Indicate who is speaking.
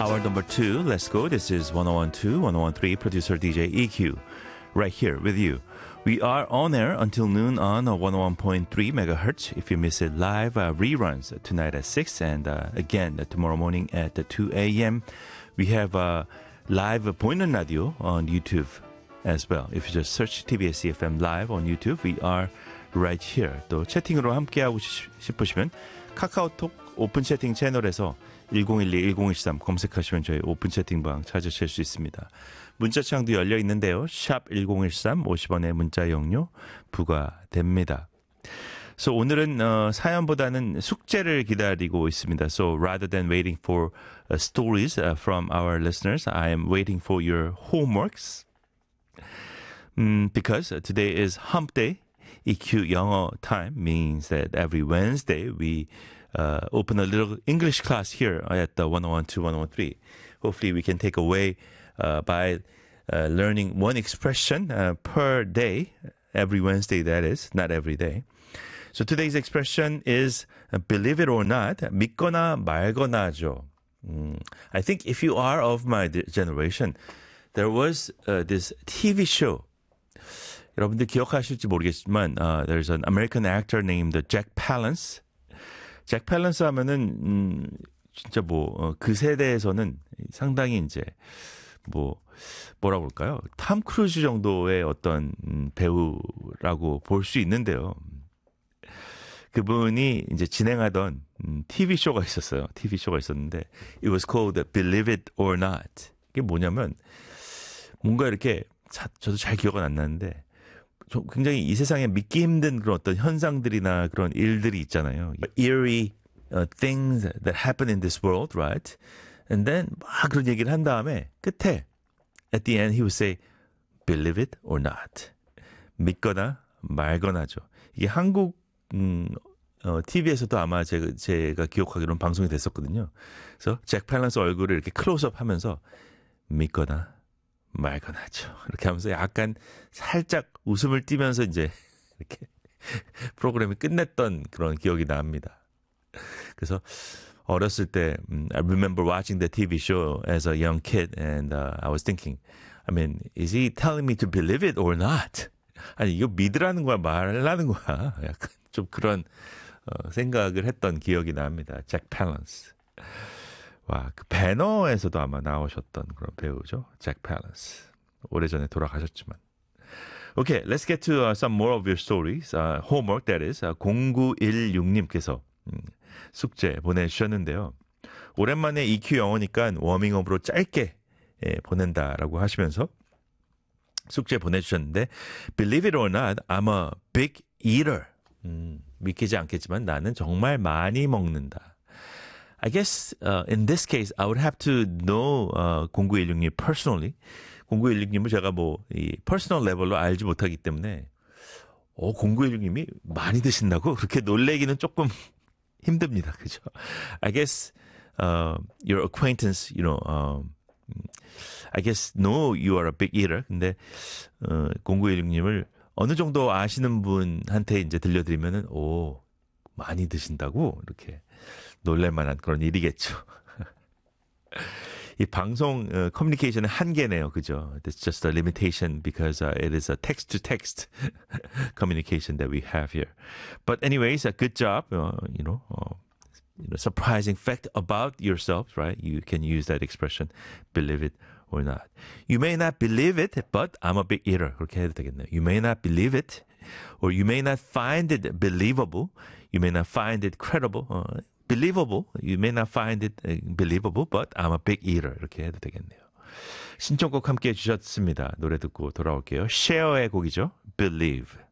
Speaker 1: hour number 2. Let's go. This is 1012, 1013, producer DJ EQ, right here with you. We are on air until noon on 101.3 megahertz. If you miss it live, reruns tonight at 6 and again tomorrow morning at 2 a.m. We have live 보이는 라디오 on YouTube as well. If you just search TBS EFM live on YouTube, we are right here. 또 채팅으로 함께하고 싶으시면 카카오톡 오픈 채팅 채널에서 1012-1013 검색하시면 저희 오픈 채팅방 찾으실 수 있습니다. 문자창도 열려 있는데요. 샵 1013 50원의 문자 이용료 부과됩니다. So 오늘은 사연보다는 숙제를 기다리고 있습니다. So rather than waiting for stories from our listeners, I am waiting for your homeworks. Because today is hump day. EQ 영어 time means that every Wednesday we open a little English class here at the 101 103. Hopefully we can take away by learning one expression per day, every Wednesday that is, not every day. So today's expression is believe it or not, 믿거나 말거나죠. I think if you are of my generation, there was this TV show. 여러분들 기억하실지 모르겠지만 there's an American actor named Jack Palance. 잭 팰런스 하면은 진짜 그 세대에서는 상당히 이제 뭐라고 볼까요? 탐 크루즈 정도의 어떤 배우라고 볼 수 있는데요. 그분이 이제 진행하던 TV 쇼가 있었어요. TV 쇼가 있었는데 it was called Believe It or Not. 이게 뭐냐면 뭔가 이렇게 저도 잘 기억은 안 나는데 굉장히 이 세상에 믿기 힘든 그런 어떤 현상들이나 그런 일들이 있잖아요. Eerie things that happen in this world, right? And then 막 그런 얘기를 한 다음에 끝에 at the end he would say believe it or not. 믿거나 말거나죠. 이게 한국 TV에서도 아마 제가 기억하기로는 방송이 됐었거든요. 그래서 잭 팰런스 얼굴을 이렇게 클로즈업 하면서 믿거나 말거나죠. 이렇게 하면서 약간 살짝 웃음을 띠면서 이제 이렇게 프로그램이 끝냈던 그런 기억이 납니다. 그래서 어렸을 때 I remember watching the TV show as a young kid and I was thinking, I mean, is he telling me to believe it or not? 아니 이거 믿으라는 거야 말라는 거야? 약간 좀 그런 생각을 했던 기억이 납니다. 잭 팰런스. 와, 그 배너에서도 아마 나오셨던 그런 배우죠. 잭 팰런스. 오래전에 돌아가셨지만. Okay, let's get to some more of your stories. Homework, that is. 0916님께서 숙제 보내주셨는데요. 오랜만에 EQ 영어니까 워밍업으로 짧게 보낸다라고 하시면서 숙제 보내주셨는데 Believe it or not, I'm a big eater. 믿기지 않겠지만 나는 정말 많이 먹는다. I guess in this case I would have to know 0916님 personally. 0916님을 제가 이 퍼스널 레벨로 알지 못하기 때문에 0916님이 많이 드신다고 그렇게 놀래기는 조금 힘듭니다. 그죠? I guess your acquaintance, I guess know you are a big eater. 근데 0916님을 어느 정도 아시는 분한테 이제 들려드리면은 많이 드신다고 이렇게 놀랄만한 그런 일이겠죠. 이 방송 커뮤니케이션의 한계네요. 그죠? It's just a limitation because it is a text-to-text communication that we have here. But anyways, a good job. Surprising fact about yourself, right? You can use that expression, believe it or not. You may not believe it, but I'm a big eater. 그렇게 해도 되겠네요. You may not believe it, or you may not find it believable. You may not find it credible. Believable. You may not find it believable, but I'm a big eater. 이렇게 해도 되겠네요. 신청곡 함께 해주셨습니다. 노래 듣고 돌아올게요. 셰어의 곡이죠. Believe.